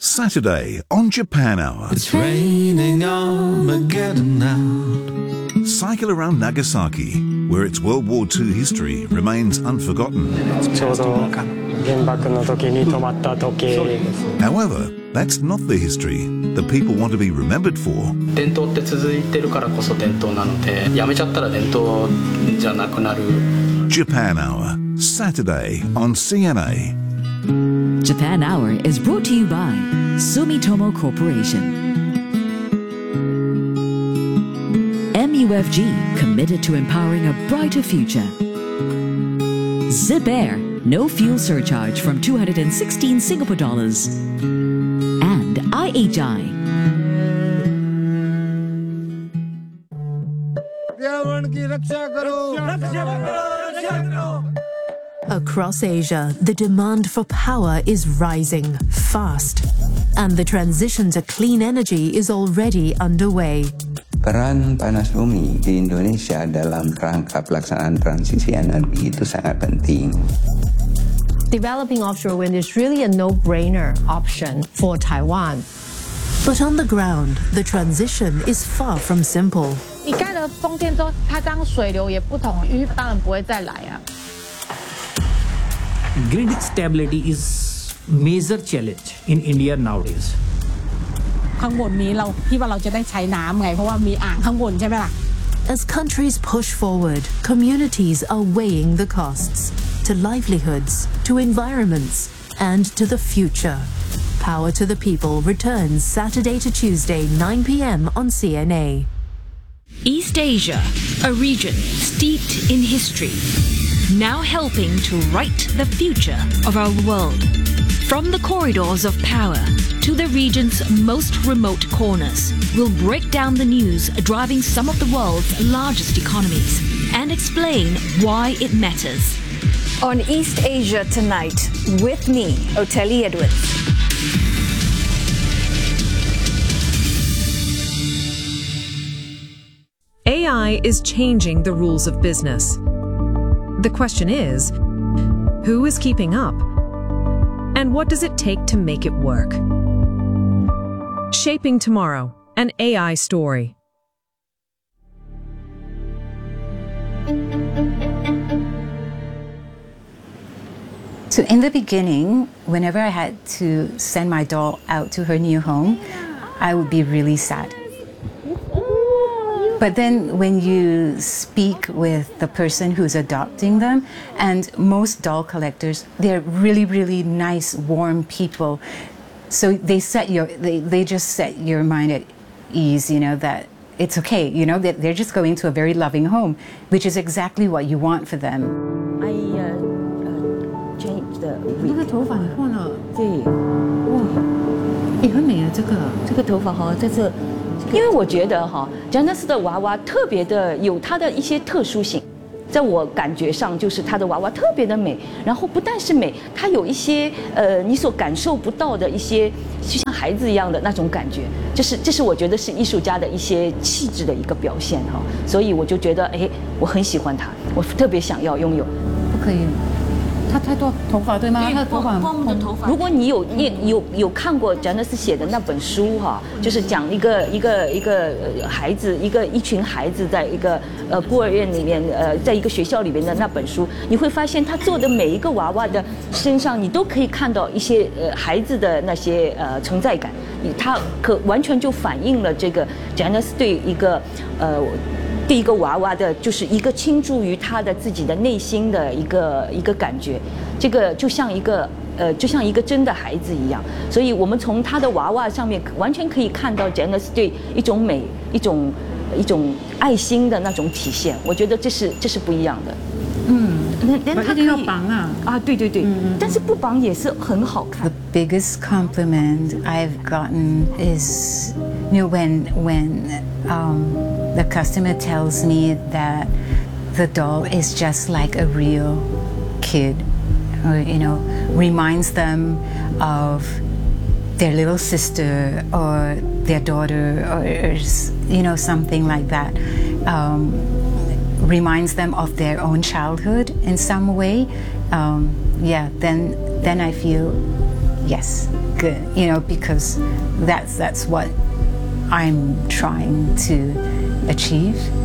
Saturday on Japan Hour. It's raining Armageddon now. Cycle around Nagasaki, where its World War II history remains unforgotten. However, that's not the history that people want to be remembered for. 伝統って続いてるからこそ伝統なので、やめちゃったら伝統じゃなくなる。 Japan Hour, Saturday on CNA. Japan Hour is brought to you by Sumitomo Corporation. MUFG, committed to empowering a brighter future. Zip Air, no fuel surcharge from 216 Singapore dollars. And IHI. Across Asia, the demand for power is rising fast, and the transition to clean energy is already underway. Peran panas bumi di Indonesia dalam kerangka pelaksanaan transisi energi itu sangat penting. Developing offshore wind is really a no-brainer option for Taiwan. But on the ground, the transition is far from simple. 你盖了风电之后，它当水流也不同，鱼当然不会再来啊。 Grid stability is major challenge in India nowadays. ข้างบนนี้เราที่ว่าเราจะได้ใช้น้ำไงเพราะว่ามีอ่างข้างบนใช่ไหมล่ะ As countries push forward, communities are weighing the costs to livelihoods, to environments, and to the future. Power to the People returns Saturday to Tuesday, 9 p.m. on CNA. East Asia, a region steeped in history, now helping to write the future of our world. From the corridors of power to the region's most remote corners, we'll break down the news driving some of the world's largest economies and explain why it matters. On East Asia Tonight, with me, Oteli Edwards. AI is changing the rules of business. The question is, who is keeping up? And what does it take to make it work? Shaping Tomorrow, an AI story. So in the beginning, whenever I had to send my doll out to her new home, I would be really sad. But then when you speak with the person who's adopting them, and most doll collectors, they're really, really nice, warm people. So they just set your mind at ease, you know, that it's okay, you know, that they're just going to a very loving home, which is exactly what you want for them. I changed the wig. 这个头发你换了， 对， 哇，也很美啊， 这个头发哈，在这。 因为我觉得哈，詹纳斯的娃娃特别的有它的一些特殊性，在我感觉上就是它的娃娃特别的美，然后不但是美，它有一些你所感受不到的一些，就像孩子一样的那种感觉，这是我觉得是艺术家的一些气质的一个表现哈，所以我就觉得哎，我很喜欢它，我特别想要拥有。 不可以。 他太多头发对吗？他的头发， 光的头发。如果你有看过詹纳斯写的那本书哈，就是讲一个孩子，一群孩子在一个孤儿院里面在一个学校里面的那本书，你会发现他做的每一个娃娃的身上，你都可以看到一些孩子的那些存在感，他完全就反映了这个詹纳斯对一个娃娃的，就是一个倾注于他的自己的内心的一个感觉，这个就像一个真的孩子一样，所以我们从他的娃娃上面完全可以看到 Janice 对一种美、一种爱心的那种体现，我觉得这是不一样的。那他要绑啊，对，但是不绑也是很好看。 The biggest compliment I've gotten is, you know, when the customer tells me that the doll is just like a real kid, or, you know, reminds them of their little sister or their daughter, or, you know, something like that. Reminds them of their own childhood in some way, then I feel, yes, good, you know, because that's what I'm trying to achieve.